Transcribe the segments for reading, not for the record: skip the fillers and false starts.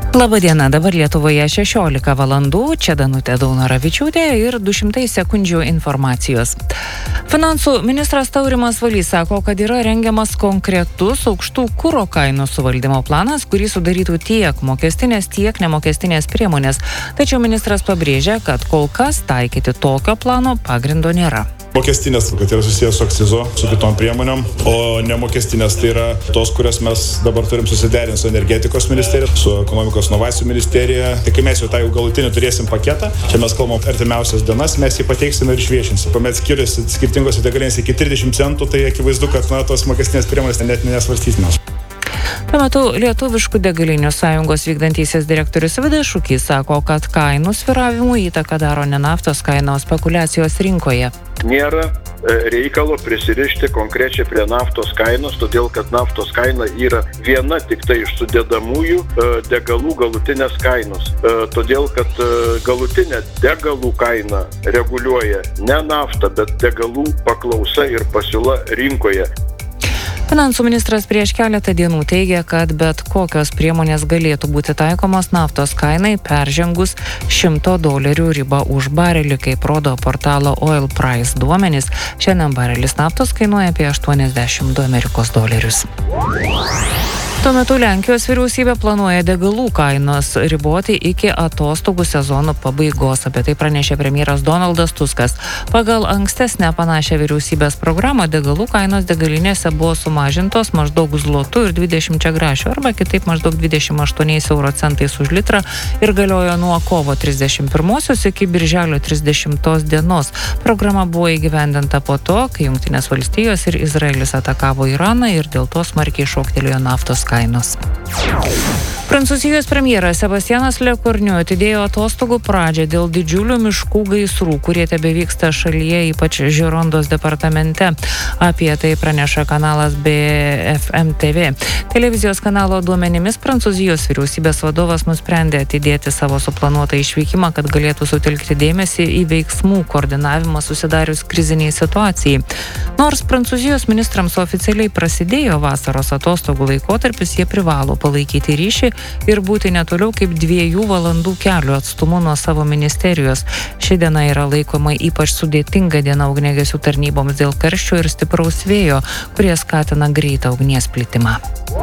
Labadiena, dabar Lietuvoje 16 valandų, čia Danutė Daunoravičiūtė ir 200 sekundžių informacijos. Finansų ministras Taurimas Valys sako, kad yra rengiamas konkretus aukštų kuro kainų suvaldymo planas, kurį sudarytų tiek mokestinės, tiek nemokestinės priemonės. Tačiau ministras pabrėžia, kad kol kas taikyti tokio plano pagrindo nėra. Mokestinės, kad yra susijęs su akcizo, su kitom priemonėm, o nemokestinės tai yra tos, kurias mes dabar turim susiderinti su energetikos ministerija, su ekonomikos inovacijų ministerija. Tai kai mes jau tą galutinį turėsim paketą, čia mes kalbam artimiausias dienas, mes jį pateiksime ir išviešinsim. Pamet skiriasi skirtingose degalinėse iki 30 centų, tai akivaizdu, kad tos mokestinės priemonės net nesvarstysimės. Tuo metu Lietuviškų degalinių sąjungos vykdantysis direktorius Vidas Šukys sako, kad kainų svyravimų įtaką daro ne naftos kainos spekuliacijos rinkoje. Nėra reikalo prisirišti konkrečiai prie naftos kainos, todėl kad naftos kaina yra viena tik tai iš sudedamųjų degalų galutinės kainos. Todėl kad galutinę degalų kainą reguliuoja ne nafta, bet degalų paklausa ir pasiūla rinkoje. Finansų ministras prieš keletą dienų teigė, kad bet kokios priemonės galėtų būti taikomos naftos kainai peržengus $100 ribą už barelį, kaip rodo portalo Oil Price duomenys. Šiandien barelis naftos kainuoja apie $82. Tuo metu Lenkijos vyriausybė planuoja degalų kainos riboti iki atostogų sezono pabaigos. Apie tai pranešė premjeras Donaldas Tuskas. Pagal ankstesnę panašią vyriausybės programą degalų kainos degalinėse buvo sumažintos maždaug zlotu ir 20 grašių, arba kitaip maždaug 28 euro centais už litrą ir galiojo nuo kovo 31 iki birželio 30 dienos. Programa buvo įgyvendinta po to, kai Jungtinės valstijos ir Izraelis atakavo Iraną ir dėl to smarkiai šoktelėjo naftos kainos. Prancūzijos premjeras Sebastianas Lecornu atidėjo atostogų pradžią dėl didžiulių miškų gaisrų, kurie tebevyksta šalyje, ypač Žirondos departamente. Apie tai praneša kanalas BFM TV. Televizijos kanalo duomenimis Prancūzijos vyriausybės vadovas nusprendė atidėti savo suplanuotą išvykimą, kad galėtų sutelkti dėmesį į veiksmų koordinavimą susidarius kriziniai situacijai. Nors Prancūzijos ministrams oficialiai prasidėjo vasaros atostogų laikotarpis, jie privalo palaikyti ryšį ir būti netoliau kaip 2 valandų kelio atstumu nuo savo ministerijos. Ši diena yra laikoma ypač sudėtinga diena ugniagesių tarnyboms dėl karščio ir stipraus vėjo, kurie skatina greitą ugnies plitimą.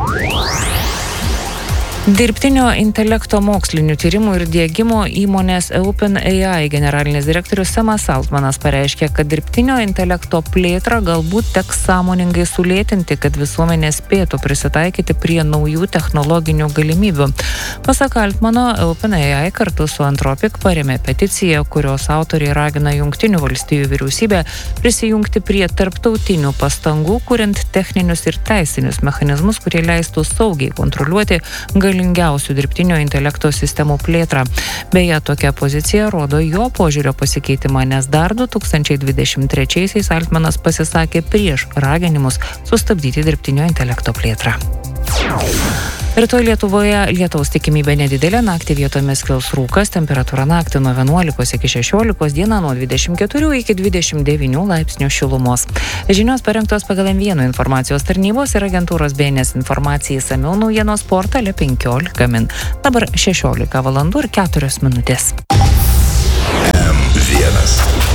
Dirbtinio intelekto mokslinių tyrimų ir diegimo įmonės OpenAI generalinis direktorius Samas Altmanas pareiškė, kad dirbtinio intelekto plėtrą galbūt teks sąmoningai sulėtinti, kad visuomenė spėtų prisitaikyti prie naujų technologinių galimybių. Pasak Altmano, OpenAI kartu su Anthropic parėmė peticiją, kurios autoriai ragina Jungtinių valstijų vyriausybę prisijungti prie tarptautinių pastangų, kuriant techninius ir teisinius mechanizmus, kurie leistų saugiai kontroliuoti galingiausių dirbtinio intelekto sistemų plėtrą. Beje, tokia pozicija rodo jo požiūrio pasikeitimą, nes dar 2023-aisiais Altmanas pasisakė prieš raginimus sustabdyti dirbtinio intelekto plėtrą. Rytoj Lietuvoje lietaus tikimybė nedidelė, naktį vietomis kils rūkas, temperatūra naktį nuo 11 iki 16, dieną nuo 24 iki 29 laipsnių šilumos. Žinios parengtos pagal M1 informacijos tarnybos ir agentūros BNS informacijai išsamiau naujienos portale 15 min. Dabar 16 valandų ir 4 minutės. M1.